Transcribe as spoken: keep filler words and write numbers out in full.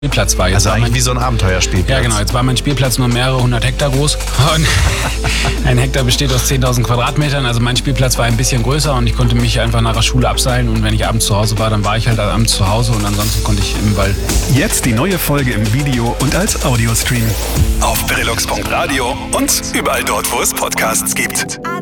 Spielplatz war. Jetzt also war eigentlich mein, wie so ein Abenteuerspielplatz. Ja, genau. Jetzt war mein Spielplatz nur mehrere hundert Hektar groß. Und ein Hektar besteht aus zehntausend Quadratmetern. Also mein Spielplatz war ein bisschen größer und ich konnte mich einfach nach der Schule abseilen. Und wenn ich abends zu Hause war, dann war ich halt abends zu Hause und ansonsten konnte ich im Wald. Jetzt die neue Folge im Video und als Audiostream. Auf Brillux Punkt Radio und überall dort, wo es Podcasts gibt.